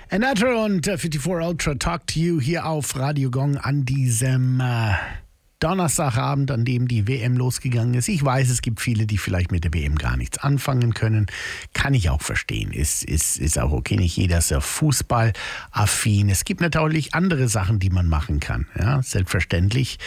Anatra und 54 Ultra Talk to You hier auf Radio Gong an diesem Donnerstagabend, an dem die WM losgegangen ist. Ich weiß, es gibt viele, die vielleicht mit der WM gar nichts anfangen können. Kann ich auch verstehen. Ist auch okay. Nicht jeder ist ja fußballaffin. Es gibt natürlich andere Sachen, die man machen kann. Ja, selbstverständlich.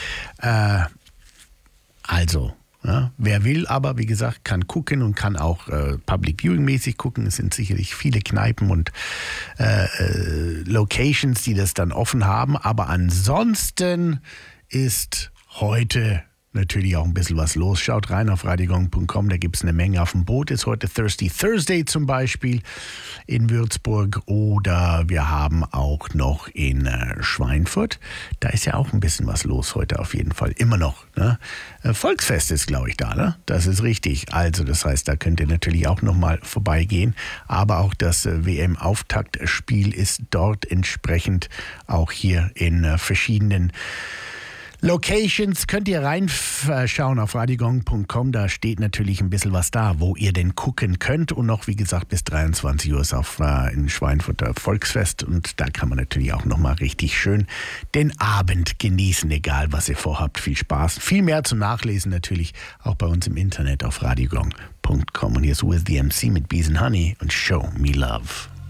Ja, wer will, aber wie gesagt, kann gucken und kann auch Public Viewing mäßig gucken. Es sind sicherlich viele Kneipen und Locations, die das dann offen haben. Aber ansonsten ist heute natürlich auch ein bisschen was los. Schaut rein auf radiogong.com, da gibt es eine Menge auf dem Boot. Ist heute Thirsty Thursday zum Beispiel in Würzburg oder wir haben auch noch in Schweinfurt. Da ist ja auch ein bisschen was los heute auf jeden Fall. Immer noch. Ne? Volksfest ist, glaube ich, da. Ne? Das ist richtig. Also das heißt, da könnt ihr natürlich auch nochmal vorbeigehen. Aber auch das WM-Auftaktspiel ist dort entsprechend auch hier in verschiedenen Locations. Könnt ihr reinschauen auf radiogong.com, da steht natürlich ein bisschen was da, wo ihr denn gucken könnt und noch, wie gesagt, bis 23 Uhr ist in Schweinfurter Volksfest und da kann man natürlich auch nochmal richtig schön den Abend genießen, egal was ihr vorhabt. Viel Spaß, viel mehr zum Nachlesen natürlich auch bei uns im Internet auf radiogong.com und hier ist With the MC mit Bees and Honey und Show Me Love.